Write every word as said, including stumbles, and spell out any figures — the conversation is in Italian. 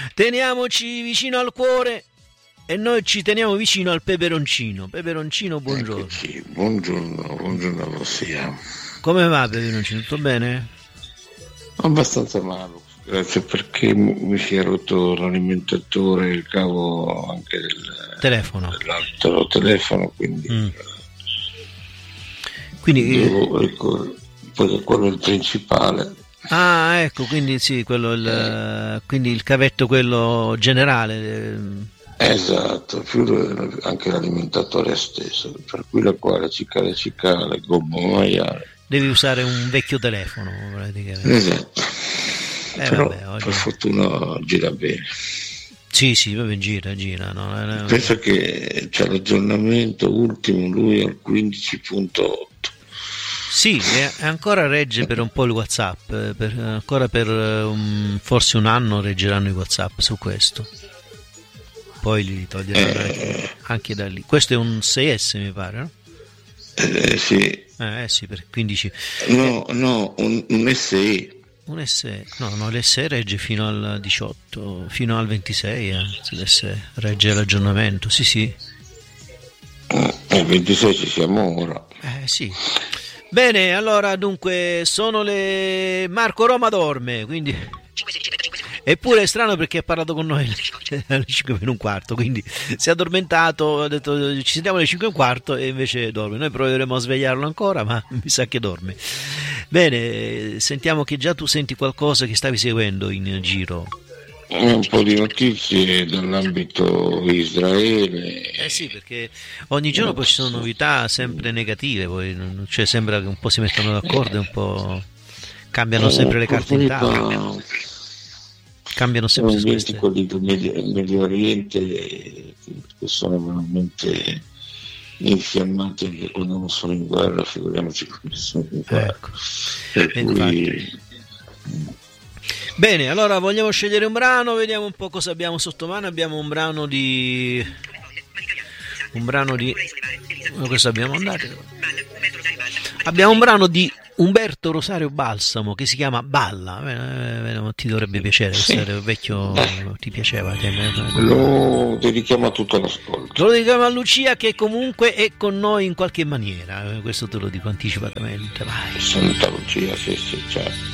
teniamoci vicino al cuore e noi ci teniamo vicino al peperoncino. Peperoncino, buongiorno. Eccoci, buongiorno, buongiorno a voi sia. Come va peperoncino? Tutto bene? Abbastanza male, grazie, perché mi si è rotto l'alimentatore, il cavo anche del telefono, dell'altro telefono, quindi mm. quindi devo ricorrere, poi è quello il principale. Ah, ecco, quindi sì, quello il, eh. quindi il cavetto quello generale. Esatto, più anche l'alimentatore stesso, per cui la quale cicale cicale, gomma maiale. Devi usare un vecchio telefono praticamente. Esatto. Eh, però vabbè, oggi... per fortuna gira bene. Sì, sì, vabbè, gira, gira. No? Penso che c'è l'aggiornamento ultimo, lui al quindici punto otto. Sì, e ancora regge per un po' il WhatsApp, per, ancora per um, forse un anno reggeranno i WhatsApp su questo. Poi li toglieranno eh, anche da lì. Questo è un sei S mi pare, no? Eh, sì. Eh, eh sì, per quindici. No, no, un, un S E. Un S E, no, no, l'S E regge fino al diciotto, fino al ventisei, eh, se l'S E regge l'aggiornamento, sì sì. Il ventisei ci siamo ora. Eh sì. Bene, allora dunque sono le... Marco Roma dorme, quindi... Eppure è strano perché ha parlato con noi alle cinque meno un quarto, quindi si è addormentato, ha detto ci sentiamo alle cinque e un quarto e invece dorme. Noi proveremo a svegliarlo ancora, ma mi sa che dorme. Bene, sentiamo che già tu senti qualcosa che stavi seguendo in giro. Un po' di notizie dall'ambito Israele. Eh sì, perché ogni giorno poi ci sono novità sempre negative, poi cioè sembra che un po' si mettano d'accordo e un po' cambiano sempre le carte in tavola. Cambiano sempre sono queste. Quelli del Medio, Medio Oriente che sono veramente infiammati anche quando non sono in guerra, figuriamoci quando sono in guerra. Ecco. Per cui... Bene, allora vogliamo scegliere un brano, vediamo un po' cosa abbiamo sotto mano. Abbiamo un brano di un brano di questo abbiamo andato. Abbiamo un brano di Umberto Rosario Balsamo che si chiama Balla. Eh, ti dovrebbe piacere, sì. Essere vecchio, ti piaceva? Lo dedichiamo a tutto l'ascolto. Lo dedichiamo a Lucia che comunque è con noi in qualche maniera. Questo te lo dico anticipatamente. Vai. Santa Lucia, sì, sì, certo.